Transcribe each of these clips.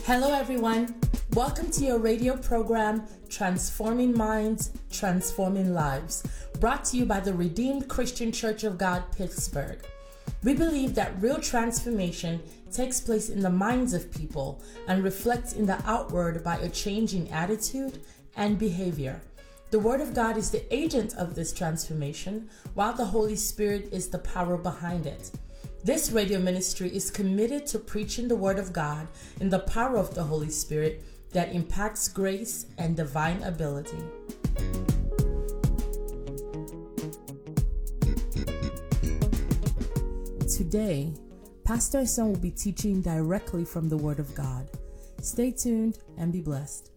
Hello everyone, welcome to your radio program, Transforming Minds, Transforming Lives, brought to you by the Redeemed Christian Church of God, Pittsburgh. We believe that real transformation takes place in the minds of people and reflects in the outward by a change in attitude and behavior. The Word of God is the agent of this transformation, while the Holy Spirit is the power behind it. This radio ministry is committed to preaching the Word of God in the power of the Holy Spirit that impacts grace and divine ability. Today, Pastor Son will be teaching directly from the Word of God. Stay tuned and be blessed.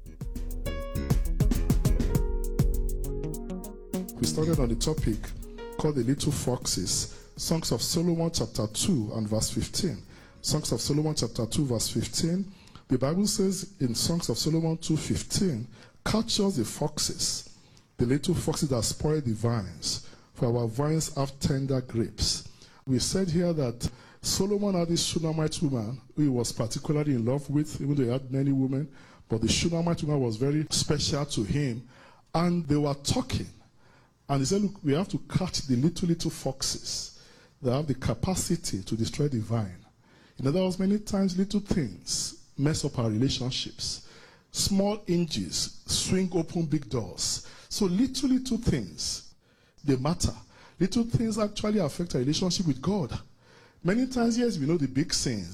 We started on the topic called The Little Foxes. Songs of Solomon chapter 2 and verse 15. Songs of Solomon chapter 2 verse 15. The Bible says in Songs of Solomon 2:15, captures the foxes, the little foxes that spoil the vines, for our vines have tender grapes. We said here that Solomon had this Shunammite woman who he was particularly in love with, even though he had many women, but the Shunammite woman was very special to him, and they were talking. And he said, look, we have to catch the little foxes that have the capacity to destroy the vine. In other words, many times little things mess up our relationships. Small hinges swing open big doors. So little things, they matter. Little things actually affect our relationship with God. Many times, yes, we know the big sins.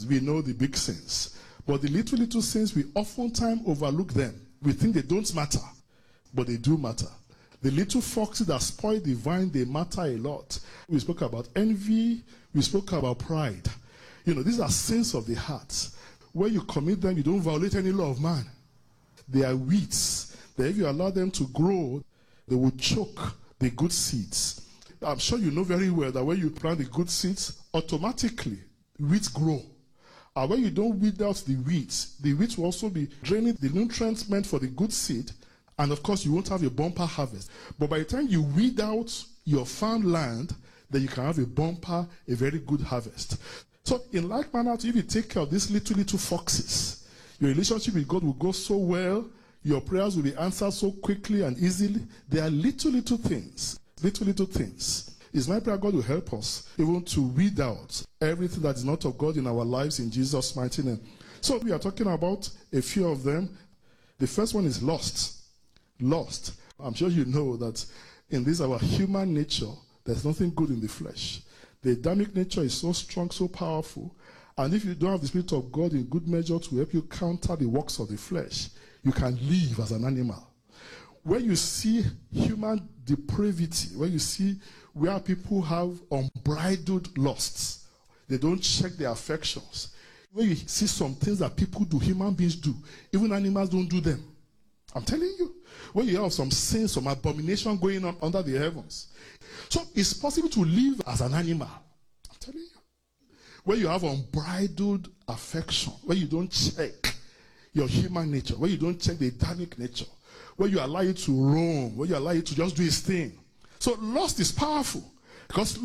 But the little sins, we oftentimes overlook them. We think they don't matter, but they do matter. The little foxes that spoil the vine, they matter a lot. We spoke about envy. We spoke about pride. These are sins of the heart. Where you commit them, you don't violate any law of man. They are weeds that if you allow them to grow, they will choke the good seeds. I'm sure you know very well that when you plant the good seeds, automatically weeds grow. And when you don't weed out the weeds will also be draining the nutrients meant for the good seed. And of course, you won't have a bumper harvest. But by the time you weed out your farmland, then you can have a very good harvest. So in like manner, if you take care of these little foxes, your relationship with God will go so well, your prayers will be answered so quickly and easily. They are little things. Little things. It's my prayer God will help us even to weed out everything that is not of God in our lives in Jesus' mighty name. So we are talking about a few of them. The first one is lust. Lost. I'm sure you know that in this our human nature, there's nothing good in the flesh. The Adamic nature is so strong, so powerful. And if you don't have the Spirit of God in good measure to help you counter the works of the flesh, you can live as an animal. When you see human depravity, when you see where people have unbridled lusts, they don't check their affections. When you see some things that people do, human beings do, even animals don't do them. I'm telling you. When you have some sin, some abomination going on under the heavens. So it's possible to live as an animal. I'm telling you. When you have unbridled affection, when you don't check your human nature, when you don't check the Adamic nature, when you allow it to roam, when you allow it to just do its thing. So lust is powerful. Because